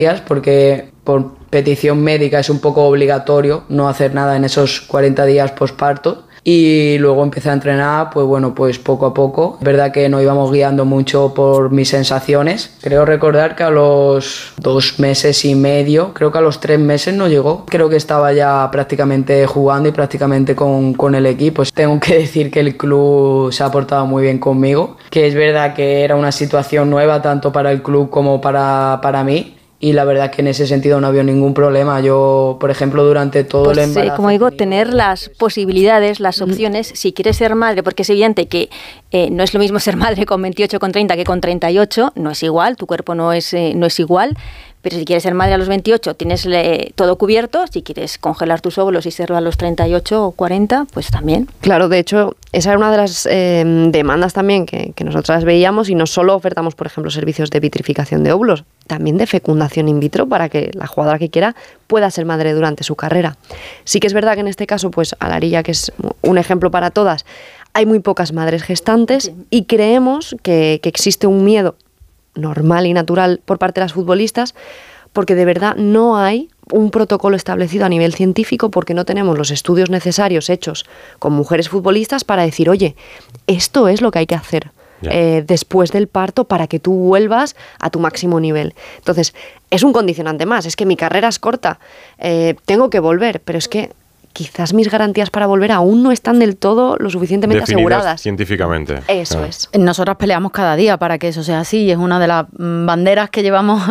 días porque por petición médica es un poco obligatorio no hacer nada en esos 40 días posparto. Y luego empecé a entrenar, pues bueno, pues poco a poco. Es verdad que nos íbamos guiando mucho por mis sensaciones. Creo recordar que a los 2 meses y medio, creo que a los 3 meses no llegó. Creo que estaba ya prácticamente jugando y prácticamente con el equipo. Tengo que decir que el club se ha portado muy bien conmigo, que es verdad que era una situación nueva tanto para el club como para mí. Y la verdad que en ese sentido no había ningún problema. Yo, por ejemplo, durante todo el embarazo... Como digo, tener las posibilidades, las opciones, si quieres ser madre, porque es evidente que no es lo mismo ser madre con 28, con 30 que con 38, no es igual, tu cuerpo no es igual, pero si quieres ser madre a los 28 tienes todo cubierto, si quieres congelar tus óvulos y serlo a los 38 o 40, pues también. Claro, de hecho, esa era una de las demandas también que nosotras veíamos, y no solo ofertamos, por ejemplo, servicios de vitrificación de óvulos, también de fecundación in vitro para que la jugadora que quiera pueda ser madre durante su carrera. Sí que es verdad que en este caso, pues Alarilla, que es un ejemplo para todas, hay muy pocas madres gestantes, sí. Y creemos que existe un miedo normal y natural por parte de las futbolistas, porque de verdad no hay un protocolo establecido a nivel científico, porque no tenemos los estudios necesarios hechos con mujeres futbolistas para decir, oye, esto es lo que hay que hacer después del parto para que tú vuelvas a tu máximo nivel. Entonces, es un condicionante más, es que mi carrera es corta, tengo que volver, pero es que quizás mis garantías para volver aún no están del todo lo suficientemente definidas aseguradas. Científicamente. Eso es. Nosotras peleamos cada día para que eso sea así, y es una de las banderas que llevamos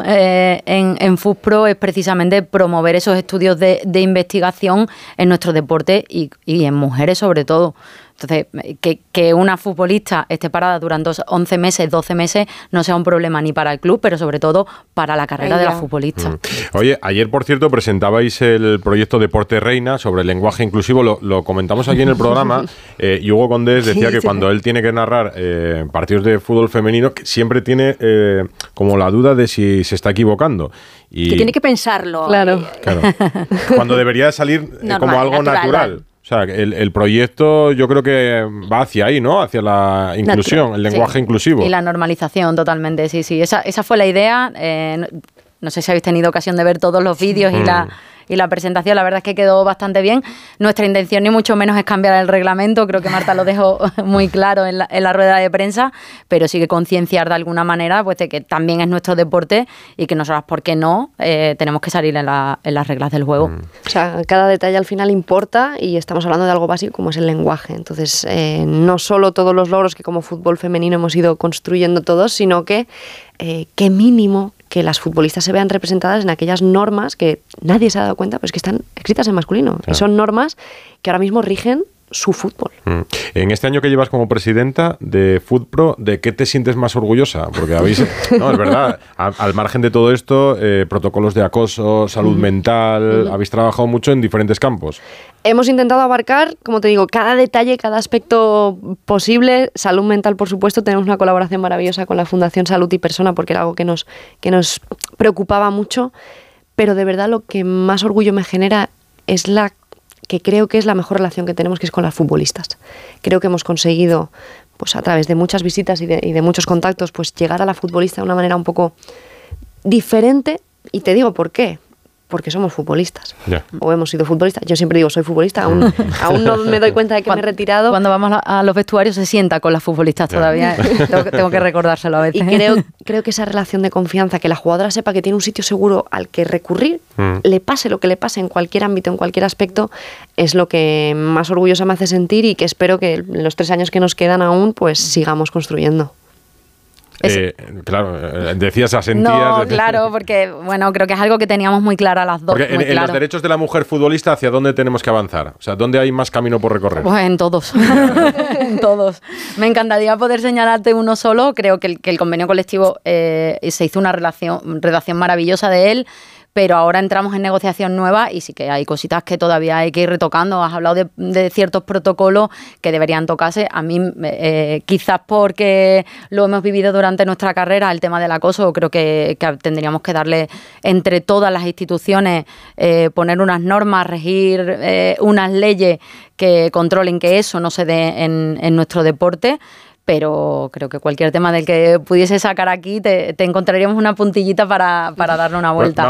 en FUTPRO, es precisamente promover esos estudios de investigación en nuestro deporte y en mujeres sobre todo. Entonces, que una futbolista esté parada durante 11 meses, 12 meses, no sea un problema ni para el club, pero sobre todo para la carrera de la futbolista. Oye, ayer, por cierto, presentabais el proyecto Deporte Reina sobre el lenguaje inclusivo. Lo comentamos aquí en el programa. Y Hugo Condés decía que cuando él tiene que narrar partidos de fútbol femenino, siempre tiene como la duda de si se está equivocando. Y, que tiene que pensarlo. Claro. Cuando debería salir como algo natural. O sea, el proyecto yo creo que va hacia ahí, ¿no? Hacia la inclusión, el lenguaje inclusivo. Y la normalización, totalmente, sí. Esa fue la idea. No sé si habéis tenido ocasión de ver todos los vídeos y la presentación, la verdad es que quedó bastante bien. Nuestra intención ni mucho menos es cambiar el reglamento, creo que Marta lo dejó muy claro en la rueda de prensa, pero sí que concienciar de alguna manera pues de que también es nuestro deporte y que nosotras, ¿por qué no? Tenemos que salir en las reglas del juego. O sea, cada detalle al final importa, y estamos hablando de algo básico como es el lenguaje. Entonces, no solo todos los logros que como fútbol femenino hemos ido construyendo todos, sino que qué mínimo que las futbolistas se vean representadas en aquellas normas que nadie se ha dado cuenta, pues que están escritas en masculino. Claro. Y son normas que ahora mismo rigen su fútbol. En este año que llevas como presidenta de FUTPRO, ¿de qué te sientes más orgullosa? Porque habéis, no, es verdad, al margen de todo esto, protocolos de acoso, salud mental, habéis trabajado mucho en diferentes campos. Hemos intentado abarcar, como te digo, cada detalle, cada aspecto posible. Salud mental, por supuesto, tenemos una colaboración maravillosa con la Fundación Salud y Persona, porque era algo que nos preocupaba mucho, pero de verdad lo que más orgullo me genera es que creo que es la mejor relación que tenemos, que es con las futbolistas. Creo que hemos conseguido, pues a través de muchas visitas y de muchos contactos, pues llegar a la futbolista de una manera un poco diferente, y te digo por qué. Porque somos futbolistas, o hemos sido futbolistas. Yo siempre digo, soy futbolista, aún no me doy cuenta de que me he retirado. Cuando vamos a los vestuarios se sienta con las futbolistas todavía, tengo que recordárselo a veces. Y creo que esa relación de confianza, que la jugadora sepa que tiene un sitio seguro al que recurrir, le pase lo que le pase en cualquier ámbito, en cualquier aspecto, es lo que más orgullosa me hace sentir, y que espero que en los 3 años que nos quedan aún, pues sigamos construyendo. Claro, decías, asentías. No, claro, porque bueno, creo que es algo que teníamos muy clara las dos. Porque en los derechos de la mujer futbolista, ¿hacia dónde tenemos que avanzar? O sea, ¿dónde hay más camino por recorrer? Pues en todos. En todos. Me encantaría poder señalarte uno solo. Creo que el convenio colectivo se hizo una redacción maravillosa de él. Pero ahora entramos en negociación nueva y sí que hay cositas que todavía hay que ir retocando. Has hablado de ciertos protocolos que deberían tocarse. A mí, quizás porque lo hemos vivido durante nuestra carrera, el tema del acoso, creo que tendríamos que darle entre todas las instituciones, poner unas normas, regir unas leyes que controlen que eso no se dé en nuestro deporte. pero creo que cualquier tema del que pudiese sacar aquí te encontraríamos una puntillita para darle una vuelta.